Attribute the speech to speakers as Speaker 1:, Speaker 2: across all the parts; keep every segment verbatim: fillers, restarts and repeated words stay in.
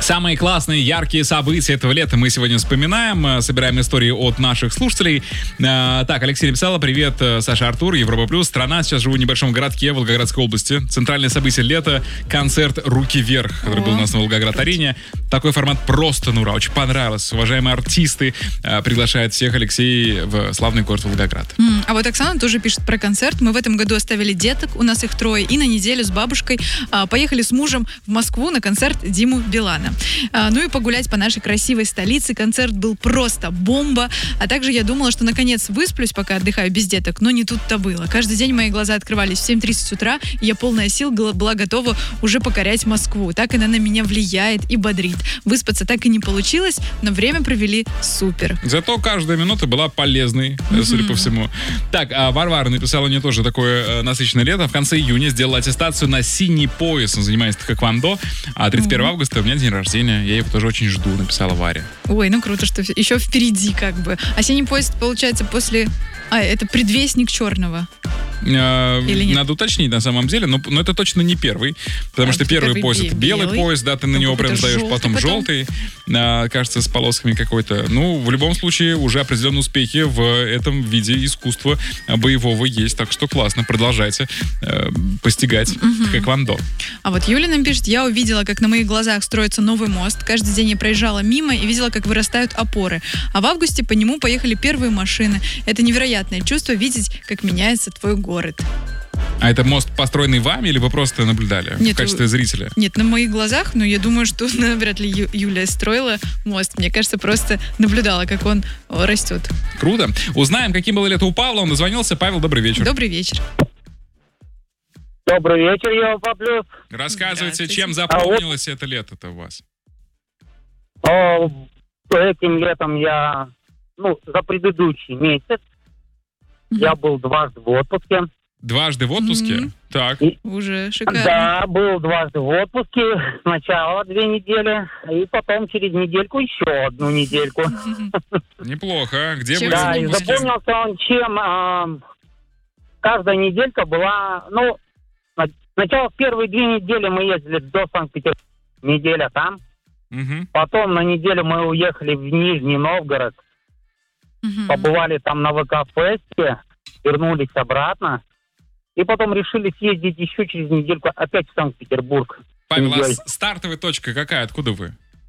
Speaker 1: Самые классные, яркие события этого лета мы сегодня вспоминаем, собираем истории от наших слушателей. А, так, Алексей написала: привет, Саша, Артур, Европа Плюс, страна, сейчас живу в небольшом городке Волгоградской области. Центральное событие лета — концерт «Руки вверх», который О, был у нас на Волгоград-арене. Такой формат просто ну ура, очень понравился. Уважаемые артисты, а, приглашают всех Алексей в славный город Волгоград.
Speaker 2: Mm, а вот Оксана тоже пишет про концерт. Мы в этом году оставили деток, у нас их трое, и на неделю с бабушкой а, поехали с мужем в Москву на концерт Диму Билана. А, ну и погулять по нашей красивой столице. Концерт был просто бомба. А также я думала, что наконец высплюсь, пока отдыхаю без деток, но не тут-то было. Каждый день мои глаза открывались в семь тридцать утра, и я полная сил была готова уже покорять Москву. Так она на меня влияет и бодрит. Выспаться так и не получилось, но время провели супер.
Speaker 1: Зато каждая минута была полезной, mm-hmm. судя по всему. Так, а Варвара написала мне тоже такое э, насыщенное лето. В конце июня сделала аттестацию на синий пояс. Он занимается хэквондо. А тридцать первого mm-hmm. августа у меня день рождения. Я его тоже очень жду, написала Варя.
Speaker 2: Ой, ну круто, что еще впереди как бы. А синий пояс, получается, после... А, это предвестник черного.
Speaker 1: Надо уточнить на самом деле, но, но это точно не первый, потому а, что первый, первый пояс — это белый, белый пояс, да, ты на него прям сдаешь, потом, потом желтый, а, кажется, с полосками какой-то. Ну, в любом случае, уже определенные успехи в этом виде искусства боевого есть, так что классно, продолжайте э, постигать угу. хэквондо.
Speaker 2: А вот Юля нам пишет: я увидела, как на моих глазах строится новый мост, каждый день я проезжала мимо и видела, как вырастают опоры, а в августе по нему поехали первые машины. Это невероятное чувство видеть, как меняется твой город. Город.
Speaker 1: А это мост, построенный вами, или вы просто наблюдали нет, в качестве зрителя?
Speaker 2: Нет, на моих глазах, но я думаю, что ну, вряд ли Ю- Юля строила мост. Мне кажется, просто наблюдала, как он о, растет.
Speaker 1: Круто. Узнаем, каким было лето у Павла. Он дозвонился. Павел, добрый вечер.
Speaker 2: Добрый вечер.
Speaker 3: Добрый вечер, Европа Плюс.
Speaker 1: Рассказывайте, чем запомнилось а вот... это лето-то у вас?
Speaker 3: О, этим летом я, ну, за предыдущий месяц я был дважды в отпуске.
Speaker 1: Дважды в отпуске? Mm-hmm. Так.
Speaker 2: И, Уже шикарно.
Speaker 3: Да, был дважды в отпуске. Сначала две недели, и потом через недельку еще одну недельку.
Speaker 1: Неплохо. Где вы?
Speaker 3: Да, и запомнился он чем... Э, каждая неделька была... Ну, сначала в первые две недели мы ездили до Санкт-Петербурга. Неделя там.
Speaker 1: Mm-hmm.
Speaker 3: Потом на неделю мы уехали в Нижний Новгород. Uh-huh. Побывали там на ВК-фесте, вернулись обратно, и потом решили съездить еще через недельку опять в Санкт-Петербург.
Speaker 1: Павел, а стартовая точка какая? Откуда вы?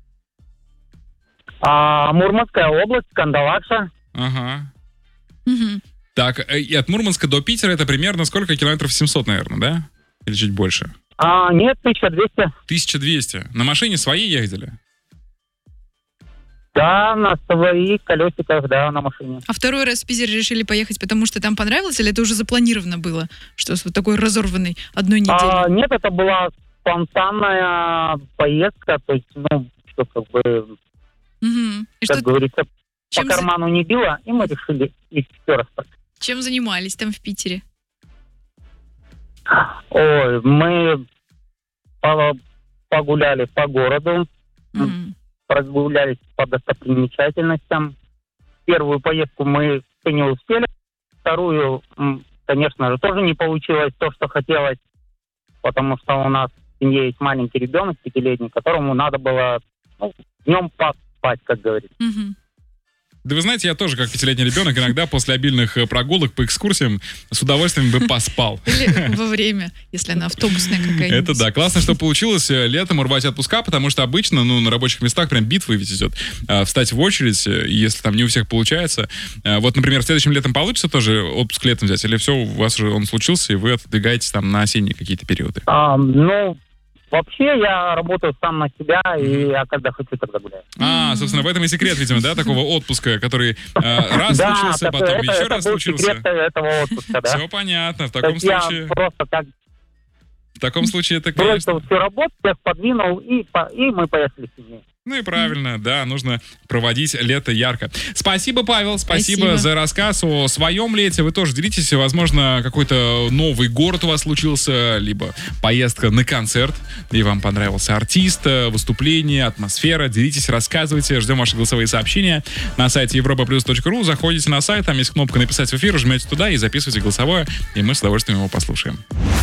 Speaker 3: А, Мурманская область, Кандалакша.
Speaker 1: Ага.
Speaker 2: Uh-huh.
Speaker 1: Так, и от Мурманска до Питера это примерно сколько? Километров семьсот, наверное, да? Или чуть больше?
Speaker 3: А, нет, тысяча двести.
Speaker 1: тысяча двести. На машине своей ездили?
Speaker 3: Да, на своих колесиках, да, на машине.
Speaker 2: А второй раз в Питер решили поехать, потому что там понравилось, или это уже запланировано было? Что вот такой разорванный одной неделей?
Speaker 3: А, нет, это была спонтанная поездка, то есть, ну, что как бы,
Speaker 2: угу. И
Speaker 3: как
Speaker 2: что...
Speaker 3: говорится,
Speaker 2: Чем
Speaker 3: по карману
Speaker 2: за...
Speaker 3: не било, и мы решили еще раз.
Speaker 2: Чем занимались там в Питере?
Speaker 3: Ой, мы погуляли по городу.
Speaker 2: Угу.
Speaker 3: Прогулялись по достопримечательностям. Первую поездку мы не успели. Вторую, конечно же, тоже не получилось то, что хотелось, потому что у нас в семье есть маленький ребенок, пятилетний, которому надо было ну, днем поспать, как говорится.
Speaker 2: Угу.
Speaker 1: Да вы знаете, я тоже, как пятилетний ребенок, иногда после обильных прогулок по экскурсиям с удовольствием бы поспал.
Speaker 2: Или во время, если она автобусная какая-нибудь.
Speaker 1: Это да. Классно, что получилось летом урвать отпуска, потому что обычно, ну, на рабочих местах прям битва ведь идет. Встать в очередь, если там не у всех получается. Вот, например, следующим летом получится тоже отпуск летом взять? Или все, у вас уже он случился, и вы отодвигаетесь там на осенние какие-то периоды?
Speaker 3: А, ну... Вообще, я работаю сам на себя, и я когда хочу, тогда гуляю.
Speaker 1: А, собственно, в этом и секрет, видимо, да, такого отпуска, который э, раз
Speaker 3: да,
Speaker 1: случился, потом
Speaker 3: это,
Speaker 1: еще
Speaker 3: это
Speaker 1: раз
Speaker 3: был
Speaker 1: случился.
Speaker 3: Секрет этого отпуска, да.
Speaker 1: Все понятно, в таком случае...
Speaker 3: Я просто как...
Speaker 1: В таком случае это, конечно...
Speaker 3: Бросил всю работу, всех подвинул, и, по... и мы поехали с ней.
Speaker 1: Ну и правильно, да, нужно проводить лето ярко. Спасибо, Павел, спасибо,
Speaker 2: спасибо
Speaker 1: за рассказ о своем лете. Вы тоже делитесь, возможно, какой-то новый город у вас случился, либо поездка на концерт, и вам понравился артист, выступление, атмосфера. Делитесь, рассказывайте, ждем ваши голосовые сообщения на сайте европа плюс точка ру. Заходите на сайт, там есть кнопка «Написать в эфир», жмете туда и записывайте голосовое, и мы с удовольствием его послушаем.